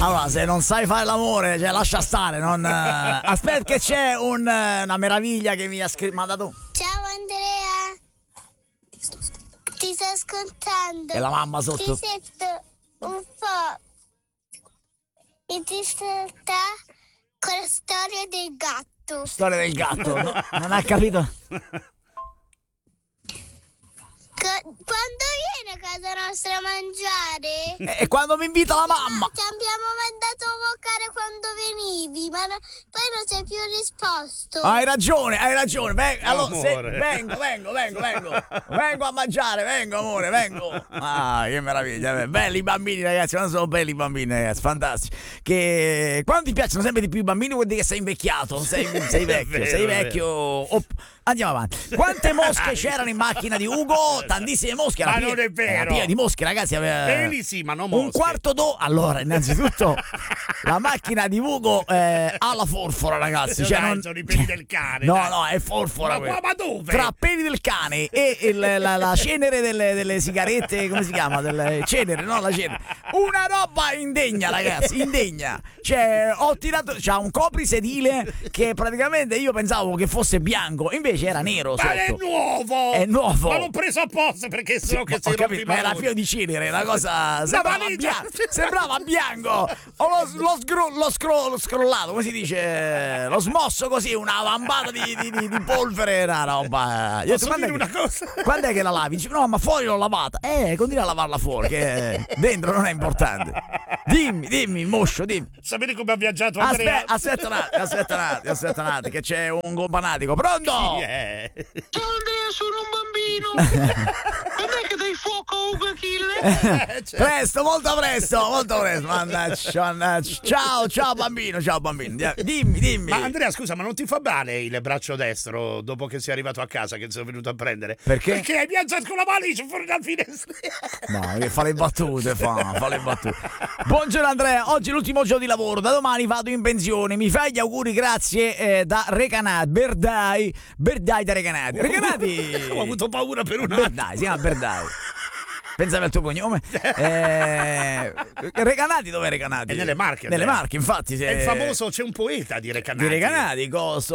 Allora, se non sai fare l'amore, cioè lascia stare, non... Aspetta che c'è una meraviglia che mi ha scritto, mandato. Ciao Andrea, ti sto ascoltando. E la mamma sotto. Ti sento un po' in difficoltà con la storia del gatto. Storia del gatto, no? Non ha capito? Quando viene a casa nostra a mangiare? E quando mi invita la mamma? Ti abbiamo mandato a vocare quando venivi, ma poi non sei più risposto. Hai ragione. Allora, vengo a mangiare, vengo amore, vengo. Ah, che meraviglia, belli i bambini ragazzi, non sono belli i bambini ragazzi, fantastici. Che quando ti piacciono sempre di più i bambini vuol dire che sei invecchiato, sei vecchio, sei vecchio. Andiamo avanti. Quante mosche c'erano in macchina di Ugo? Tantissime mosche. Ma non è vero. Piena di mosche, ragazzi. Peli sì, ma non mosche. Un quarto Allora, innanzitutto, la macchina di Ugo ha la forfora, ragazzi. Cioè, non... sono i peli del cane. No, è forfora. Ma dove? Tra peli del cane e la cenere delle sigarette, come si chiama? Cenere, no, la cenere. Una roba indegna, ragazzi, indegna. Cioè, ho tirato... C'ha un coprisedile che praticamente io pensavo che fosse bianco, invece era nero sotto. Ma è nuovo! È nuovo! Ma l'ho preso apposta perché sennò che si rompe. Ma era pieno di cenere, la cosa sembrava bianco. Ho lo scrollato, come si dice? Lo smosso così, una vambata di polvere, una roba. Io Posso dire una cosa? Quando è che la lavi? Dice, no, ma fuori l'ho lavata. Continua a lavarla fuori, che dentro non è importante. Dimmi, moscio, dimmi. Sapete come ha viaggiato Andrea? Aspetta un attimo, che c'è un companatico. Pronto? Chi è? Ciao Andrea, sono un bambino. Quando è che dai fuoco a Ugo Achille? Presto, molto presto. Mannaggia. Ciao bambino. Dimmi. Ma Andrea, scusa, ma non ti fa male il braccio destro dopo che sei arrivato a casa, che sono venuto a prendere? Perché? Perché hai viaggiato con la valigia fuori dal finestrino. No, che fa le battute. Buongiorno Andrea, oggi è l'ultimo giorno di lavoro, da domani vado in pensione. Mi fai gli auguri, grazie, da Recanati. Berdai da Recanati. Ho avuto paura per un attimo. Berdai, si chiama Berdai. Pensavi al tuo cognome? Recanati, dov'è Recanati? È nelle Marche. Nelle Marche, infatti. È il famoso, c'è un poeta di Recanati. Di Recanati.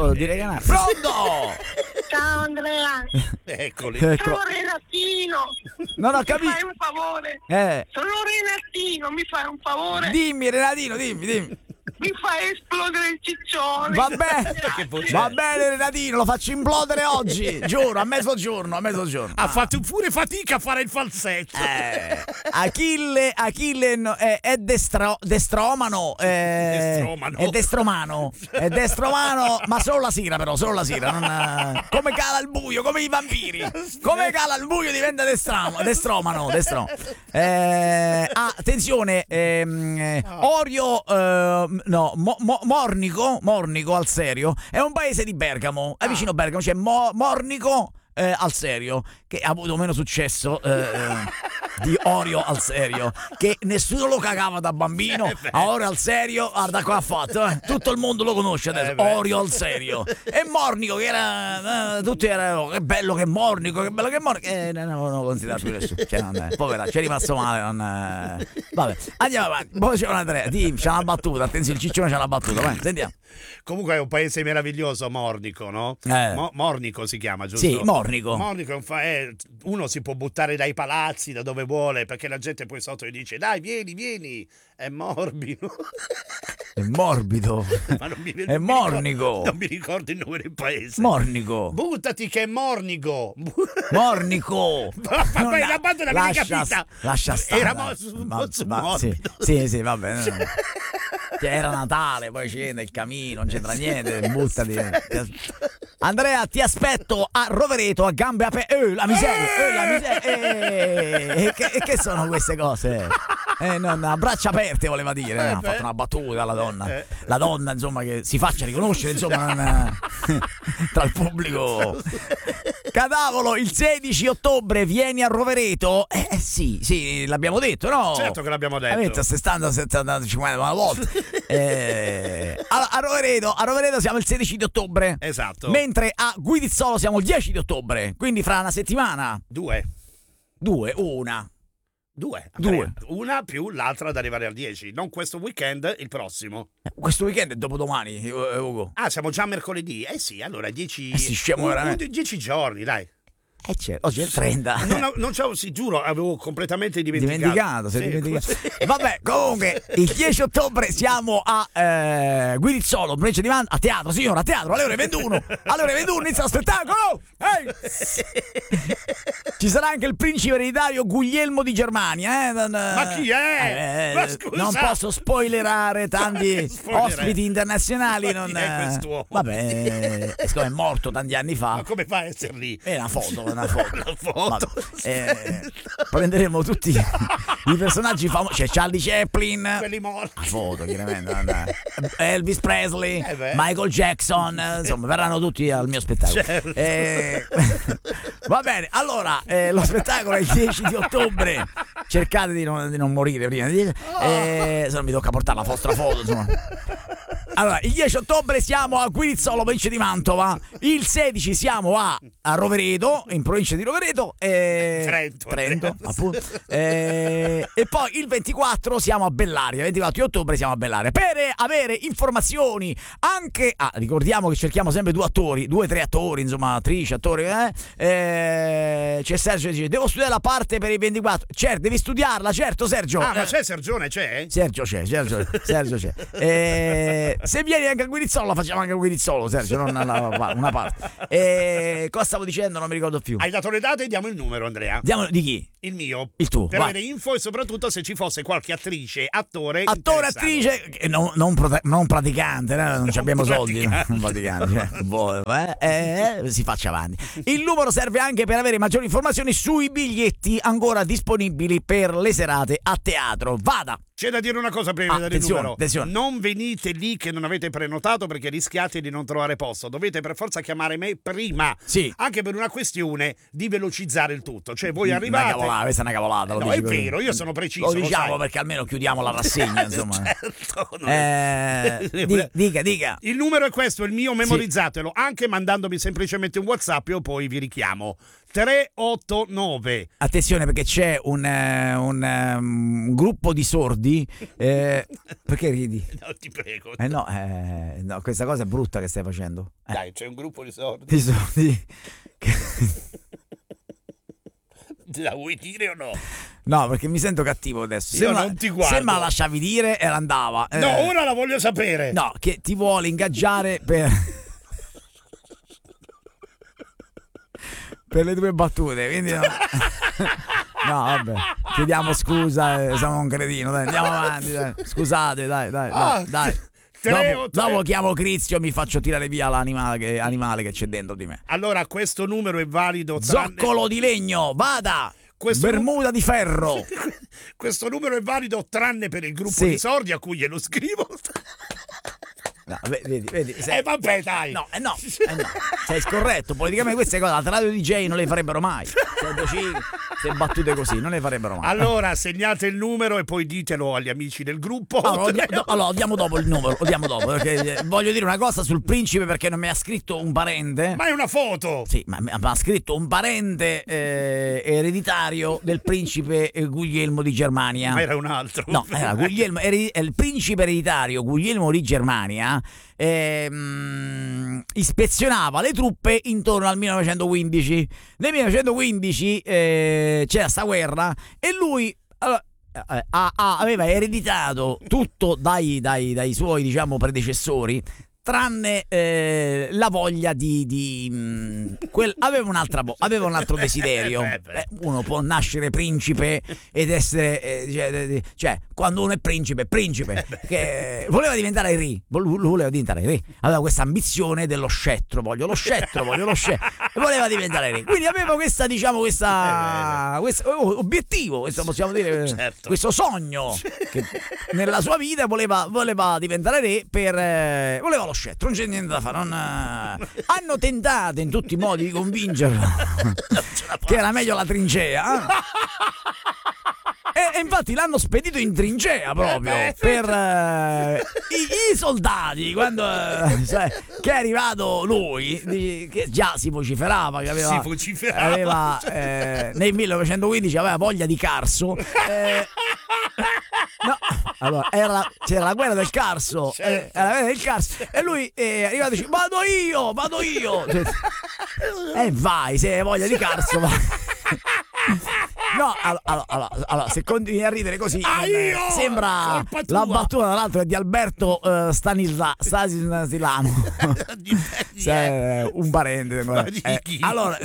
Pronto! Ciao Andrea. Eccoli. Sono Renatino. Non ho Mi capito. fai un favore? Sono Renatino, mi fai un favore? Dimmi Renatino, dimmi. Mi fai esplodere il ciccione. Va bene Renatino, lo faccio implodere oggi. Giuro, a mezzogiorno. Ha fatto pure fatica a fare il falsetto. Achille è destromano. È destromano, ma solo la sera. Come cala il buio, come i vampiri. Come cala il buio diventa destromano. Attenzione, Orio, Mornico al serio è un paese di Bergamo, è vicino Bergamo, c'è Mornico al serio, che ha avuto meno successo di Orio al serio, che nessuno lo cagava da bambino. A Orio al serio, guarda qua ha fatto, tutto il mondo lo conosce adesso. Orio al serio. E Mornico, che era tutti erano, che bello che è Mornico, non lo considera più nessuno, povera, c'è rimasto male, vabbè, andiamo avanti. Poi c'è Andrea, c'è una battuta, attenzione, il ciccione c'è una battuta, vai, sentiamo. Comunque è un paese meraviglioso, Mornico, no? Mornico si chiama, giusto? Sì, Mornico uno si può buttare dai palazzi, da dove vuole, perché la gente poi sotto gli dice dai, vieni, è morbido. È morbido. Ma non mi è Mornico. Non mi ricordo il nome del paese. Mornico. Buttati che è Mornico. Vabbè, la banda non l'avevi capita. Lascia stare. Era morbido. Sì, va bene. Era Natale, poi scende il camino, non c'entra niente, buttati. Andrea, ti aspetto a Rovereto a gambe aperte. La miseria. Che sono queste cose? A braccia aperte voleva dire. Ha fatto una battuta la donna. La donna, insomma, che si faccia riconoscere, insomma, tra il pubblico. Cadavolo, il 16 ottobre vieni a Rovereto? Sì, l'abbiamo detto, no? Certo che l'abbiamo detto. 50 volte. A Rovereto siamo il 16 di ottobre. Esatto. Mentre a Guidizzolo siamo il 10 di ottobre. Quindi fra una settimana. Due. Una. Due. Due. Una più l'altra da arrivare al 10. Non questo weekend, il prossimo. Questo weekend è dopodomani, Ugo. Ah, siamo già a mercoledì. Eh sì, allora 10... sì, scemo veramente. 10 giorni, dai. C'è. Oggi è il 30. Non c'avevo, sì, giuro, avevo completamente dimenticato. Sei Sì, dimenticato. così. Vabbè, comunque, il 10 ottobre siamo a Guirizzolo, provincia di Mantova, a teatro, signora, a teatro, alle ore 21. Alle ore 21 inizia lo spettacolo. Ehi! Ci sarà anche il principe ereditario Guglielmo di Germania. Ma chi è? Ma scusa. Non posso spoilerare tanti ospiti internazionali. Ma chi è quest'uomo? Vabbè, siccome è morto tanti anni fa. Ma come fa a essere lì? È una foto. Una foto. Prenderemo tutti i personaggi famosi. C'è Charlie Chaplin, Quelli morti. la foto chiaramente, Elvis Presley, beh. Michael Jackson, insomma verranno tutti al mio spettacolo. Certo. Va bene, allora lo spettacolo è il 10 di ottobre. Cercate di non morire prima, se no mi tocca portare la vostra foto, insomma. Allora, il 10 ottobre siamo a Guirizzolo, provincia di Mantova. Il 16 siamo a Rovereto, in provincia di Rovereto. Trento, appunto. E poi il 24 siamo a Bellaria. Il 24 di ottobre siamo a Bellaria. Per avere informazioni anche... ricordiamo che cerchiamo sempre 2 attori, 2-3 attori, insomma, attrici, attori. C'è Sergio che dice, devo studiare la parte per i 24. Certo, devi studiarla, certo, Sergio. Ma c'è Sergione, c'è? Sergio c'è. Se vieni anche a Guirizzolo, la facciamo anche a Guirizzolo, Sergio, non una parte. Cosa stavo dicendo? Non mi ricordo più. Hai dato le date e diamo il numero, Andrea. Diamo di chi? Il mio. Il tuo. Per vai. avere info e soprattutto se ci fosse qualche attrice, attore, Attrice, non praticante, non abbiamo soldi. Non praticante, si faccia avanti. Il numero serve anche per avere maggiori informazioni sui biglietti ancora disponibili per le serate a teatro. Vada! C'è da dire una cosa prima di dare il numero. Attenzione. Non venite lì che non avete prenotato perché rischiate di non trovare posto. Dovete per forza chiamare me prima. Sì. Anche per una questione di velocizzare il tutto. Cioè voi arrivate... Questa è una cavolata. No, è vero, io sono preciso. Lo diciamo sai. perché almeno chiudiamo la rassegna, insomma. Certo, non è- Dica. Il numero è questo, il mio, memorizzatelo. Anche mandandomi semplicemente un WhatsApp, io poi vi richiamo. 389. Attenzione perché c'è un gruppo di sordi. Perché ridi? No, ti prego. No, questa cosa è brutta che stai facendo. Dai, c'è un gruppo di sordi. Di sordi. La vuoi dire o no? No, perché mi sento cattivo adesso. Io non ti guardo. Se me la lasciavi dire, andava. No, ora la voglio sapere. No, che ti vuole ingaggiare per le tue battute, quindi no, vabbè, chiediamo scusa, siamo un cretino, dai, andiamo avanti, dai. Scusate, dai. Dopo chiamo Crizio e mi faccio tirare via l'animale che c'è dentro di me. Allora, questo numero è valido Zoccolo di legno, vada! Bermuda di ferro. Questo numero è valido tranne per il gruppo di sordi a cui glielo scrivo. No, vedi. Vabbè, dai. No. Sei scorretto. Politicamente queste cose la radio DJ non le farebbero mai. Se battute così, non le farebbero mai. Allora, segnate il numero e poi ditelo agli amici del gruppo. Allora, diamo dopo il numero. Perché voglio dire una cosa sul principe perché non mi ha scritto un parente. Ma è una foto. Sì, ma mi ha scritto un parente ereditario del principe Guglielmo di Germania. Ma era un altro. No, era Guglielmo, il principe ereditario Guglielmo di Germania. Ispezionava le truppe intorno al 1915. Nel 1915 c'era sta guerra e lui aveva ereditato tutto dai suoi, diciamo, predecessori, tranne la voglia aveva un altro desiderio. Uno può nascere principe ed essere cioè quando uno è principe che voleva diventare re, aveva questa ambizione dello scettro, voglio lo scettro e voleva diventare re, quindi aveva questo obiettivo, questo possiamo dire, certo, questo sogno che nella sua vita voleva diventare re, voleva lo scettro, non c'è niente da fare. Hanno tentato in tutti i modi di convincerlo che era meglio la trincea, E infatti l'hanno spedito in trincea proprio per i soldati, quando che è arrivato lui, che già si vociferava che aveva nel 1915 aveva voglia di Carso. No, allora c'era la guerra del Carso, Certo. la guerra del Carso, e lui è arrivato e dice vado io. Vai, se hai voglia di Carso vai. No, allora, se continui a ridere così sembra la battuta, tra l'altro, è di Alberto Stanislano, un parente. Allora,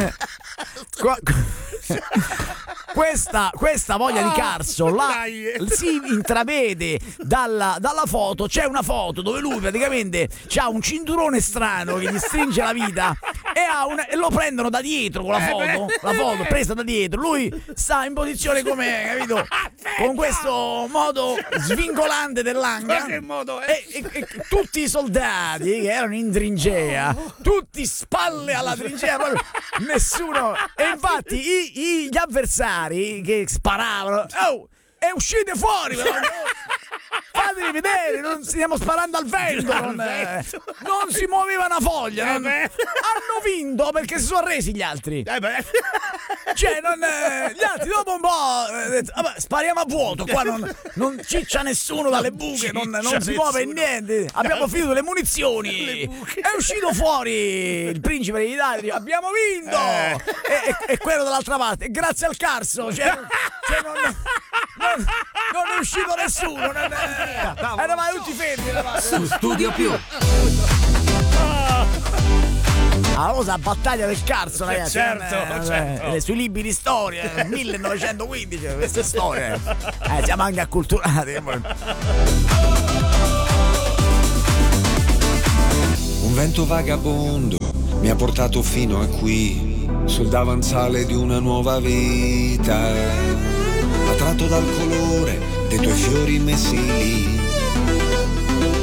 questa voglia di Carso si intravede dalla foto. C'è una foto dove lui praticamente ha un cinturone strano che gli stringe la vita e lo prendono da dietro con la foto presa da dietro. Lui sta in posizione come, capito, con questo modo svingolante dell'anga. Che modo è? E tutti i soldati che erano in trincea, tutti spalle alla trincea, nessuno. E infatti gli avversari che sparavano, e uscite fuori, però. Fatemi vedere, non stiamo sparando al vento, non si muoveva una foglia, hanno vinto perché si sono resi gli altri. Cioè, gli altri dopo un po' vabbè, spariamo a vuoto, qua non ciccia nessuno dalle buche, non si muove niente, abbiamo finito le munizioni, è uscito fuori il principe degli Italia, abbiamo vinto, e quello dall'altra parte, grazie al Carso, non è uscito nessuno, eravamo tutti fermi. Su Studio Più. La famosa battaglia del Carso, ragazzi. Certo. Sui libri di storia 1915, queste storie siamo anche acculturati. Un vento vagabondo mi ha portato fino a qui, sul davanzale di una nuova vita, attratto dal colore dei tuoi fiori messi lì.